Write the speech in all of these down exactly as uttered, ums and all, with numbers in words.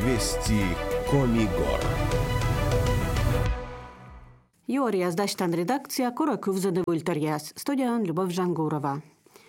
Вести Комигор. Юрия Сдачтан редакция Кора Кувзаны Вультерьяс. Студиян Любовь Жангурова.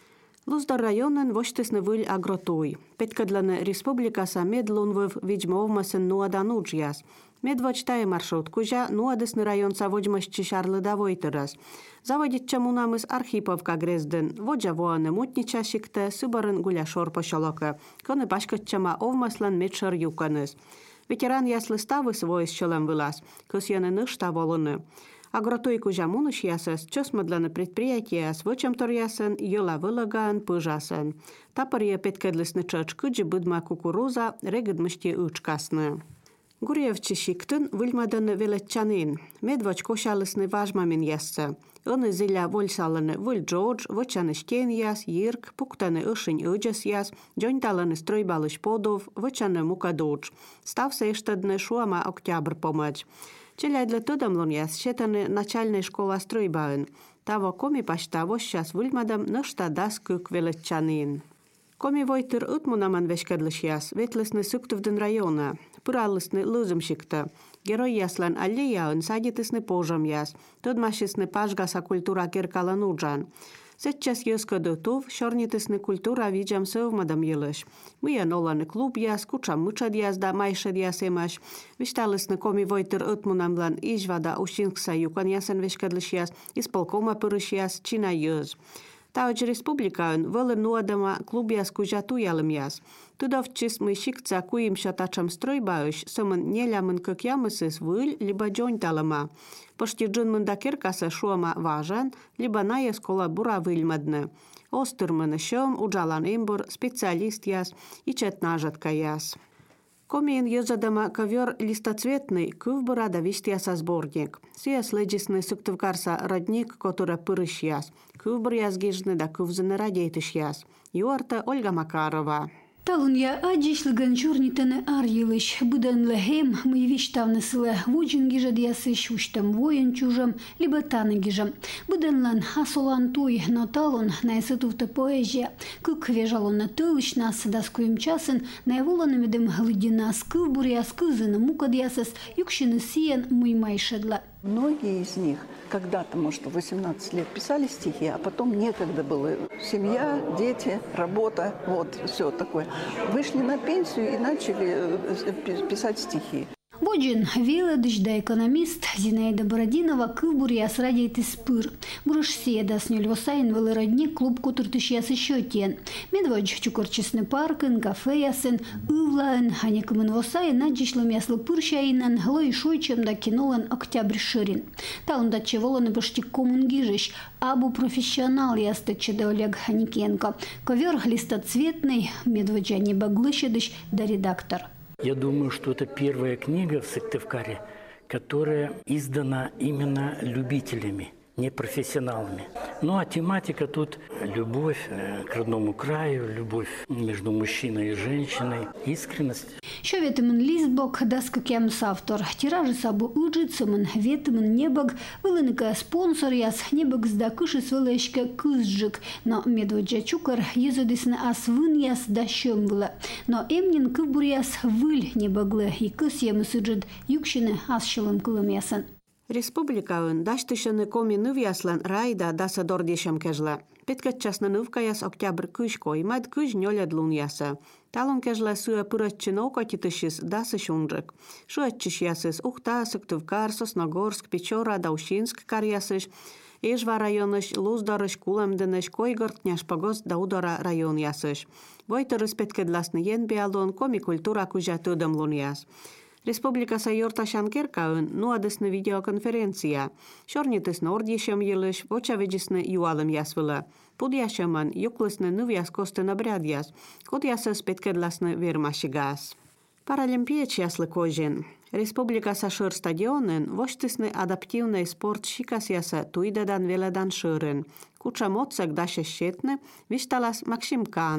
Луздар районен воштесны выль агротуй. Петкадланы республикаса медлунвыв видьмовмасын нуадан уджьяс. Медвочтае маршруткужа нуадысны районца водьмащи шарлыда войтырас. Заводит чамунамыс Архиповка грезден. Воджа воаны мутничашикте сыбарын гуляшор пошолока. Коны пашкатчама овмаслан медшар юканыс. Ветеран яслы ставы свой с челом вылаз. Косьяны нышта волыны. Агротуйку жамуныш ясас, чосмадланы предприятия с вычем торясан, йола вылаган, пыжасан. Тапарья петкедлысны чачкыджи быдма кукуруза, регидмышти учкасны. Гурьевчи шиктын выльмаданы велетчанин. Медвоч кошалысны важмамин ясса. Оны зиля вольсаланы выль джордж, вычаны штен яс, йирк, пуктаны ышынь ыджас яс, джонталаны стройбалыш подов, вычаны мукадодж. Стався иштадны шуама октябрь помач. Челяй для тодамлон яс, щетаны начальная школа стройбаын. Таво коми пашта вощас выльмадам нышта даскык велетчанин. Коми войтыр утмунаман вешкадлыш яс, ветлысны сыктывдын района. Пыралысны лызымшикта. Герой яслан аллеяын садитысны пожам яс. Тодмашисны пашгаса культура керкалан уджан. Сейчас ёскады тув, шорнитысны культура виджам сövмадам йылыш. Мыян оланы клуб яс, кучам мычад яс да майшад яс эмаш. Вишталысны коми войтыр утмунамлан ижвада ушинкса юкан ясан вешкадлыш яс, исполкома пырыш яс, чина йыз. Тауч республикаын вылы нуадама клуб яс кужа туялым яс. Тудовчис мы шикца куим шатачам стройбаыш, сымын нелямын как ямысыс выль, либо джонталама. Почти джунмын да керкаса шуама важан, либо на скола бура выльмадны. Остырмын шом, уджалан имбур, специалист яс, и четнажатка яс. Комиен езадама ковер листоцветный, кывбура да виштяса сборник. Сия следжисный суктывкарса родник, который пырыш яс. Кывбур яс гижны да кывзыны радейтыш яс. Юарта Ольга Макарова. Талун я аджишлыган чорнитаны ар йылыш. Будан лехем мы виштавны сылы вуджин гижад ясы шуштам воин чужам, либо таны гижам. Будан лан асолан туй, но талун на исытувта поэзия. Кык вежалон на тылыш нас даскуем часын, на еволаны медем глыдина скылбур яс кызына мукад ясас, юкшины сиян муймай шедла. Многие из них когда-то, может, в восемнадцать лет писали стихи, а потом некогда было. Семья, дети, работа, вот, все такое. Вышли на пенсию и начали писать стихи. Воджин веладыш да экономист Зинаида Бородинова кылбур яс радейты спыр. Бурыш седа снюль восайн вылы родник клуб кутыртыш ясы щетен. Медводж чукорчесны паркын, кафе ясын, ывлаын, ханекымын восайн аджишлым яслы пырщаинан, лой шойчем да кинолан октябрь ширин. Талын датче воланы почти комунгижиш, абу профессионал ястыче да Олег Ханикенко. Ковер листоцветный, медводжа не баглыщедыш да редактор. Я думаю, что это первая книга в Сыктывкаре, которая издана именно любителями, не профессионалами. Ну а тематика тут любовь к родному краю, любовь между мужчиной и женщиной, искренность. Що ветимын листбок даска кемс автор. Тиражы сабу уджицымын, ветимын небаг, вылыныка спонсор яс, небаг сда кышыс вылышка кызжик. Но медводжа чукар езодисны ас вын яс да шем вылы. Но эмнин кывбур яс выль небаглы, и кыс емысыджид юкшины ас шылым кылым ясын. Республикаын даштышыны коми ныв яслан райда даса дордешем кежла. Петкатчасны нывка яс октябрь кыш коймад кыш нёлядлун яса. Талон кежла суя пыраччын окатитышис дасы шунжык. Шуатчыш ясыс Ухта, Сыктывкар, Сосногорск, Печора, Даушинск кар ясыш. Эжва районыш, Луздарыш, Кулемдыныш, Койгорт, Княжпогост, Даудора район ясыш. Войтырыс петкедласны ен биалон коми культура кужа тыдымлун яс. Республикаса йорташан керкаын нуадысны видеоконференция. Шорнитысны ордешем йылыш, вочаведжисны юалым ясвыла. Пудяшеман юклысны нув яс костын обряд яс. Код ясыс петкедласны вермашигас. Паралимпиеч яслы кожен. Республикаса шыр стадионын воштысны адаптивный спорт шикас яса туйдадан веладан шырын. Куча моцак даша щетны вишталас Максим Канов.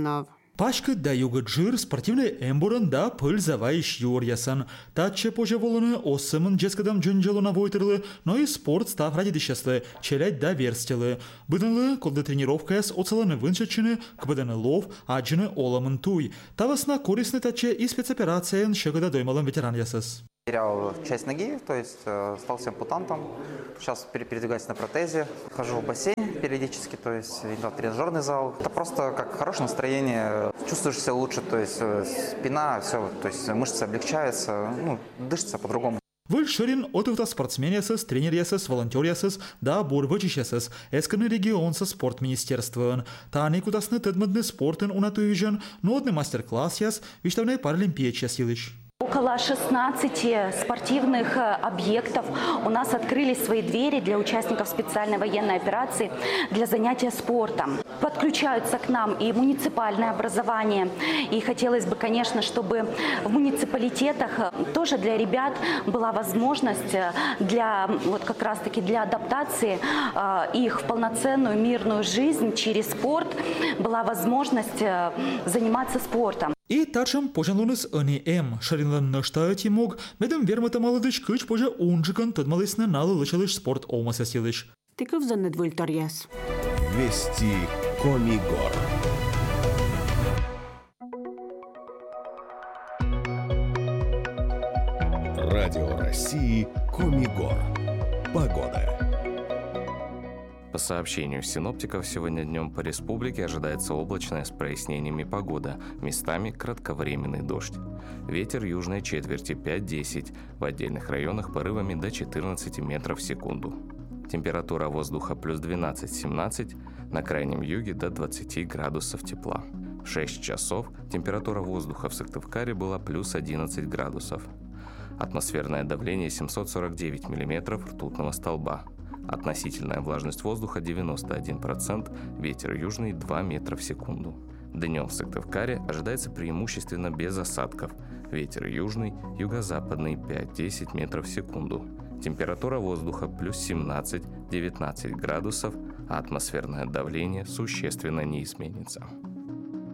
Пашка да югы джир спортивный эмбуран да пыль заваиш юрьясан. Татче позже волоны осымын жескадам джунджалуна войтырлы, но и спорт став ради дещаслы, челять да верстелы. Быдынлы, колда тренировкаяс оцеланы вынчачыны, кбыданы лов, аджыны оламын туй. Тавасна корисны татче и спецоперациян щегода доймалым ветеран ясыз. Терял часть ноги, то есть э, стал ампутантом. Сейчас передвигаюсь на протезе, хожу в бассейн периодически, то есть в тренажерный зал. Это просто как хорошее настроение, чувствуешь себя лучше, то есть э, спина, все, то есть мышцы облегчаются, ну, дышится по-другому. Выль ширин отывта спортсмен ясыз, тренер ясыз, волонтер ясыз, да бур вычищ ясыз, эсканы регион со спорт министерствын. Таны кудасны тедмадны спортын унатуюжен, нодный мастер-класс яс, виштавный паралимпиеч ясилыш. Около шестнадцати спортивных объектов у нас открылись свои двери для участников специальной военной операции для занятия спортом. Подключаются к нам и муниципальное образование. И хотелось бы, конечно, чтобы в муниципалитетах тоже для ребят была возможность для, вот как раз-таки для адаптации их в полноценную мирную жизнь через спорт, была возможность заниматься спортом. И тачем пожалуныз они эм, шаринлан наштають мог, медем вермата молодыч кыч пожа унжикан тадмалысны налы лычалыш спорт олмаса силыш. Тиков за недвольторьяс. Вести Комигор. Радио России Комигор. Погода. По сообщению синоптиков, сегодня днем по республике ожидается облачная с прояснениями погода, местами кратковременный дождь. Ветер южной четверти пять-десять, в отдельных районах порывами до четырнадцати метров в секунду. Температура воздуха плюс двенадцать-семнадцать, на крайнем юге до двадцати градусов тепла. В шесть часов температура воздуха в Сыктывкаре была плюс одиннадцать градусов. Атмосферное давление семьсот сорок девять миллиметров ртутного столба. Относительная влажность воздуха девяносто один процент, ветер южный два метра в секунду. Днем в Сыктывкаре ожидается преимущественно без осадков. Ветер южный, юго-западный пять-десять метров в секунду. Температура воздуха плюс семнадцать-девятнадцать градусов, а атмосферное давление существенно не изменится.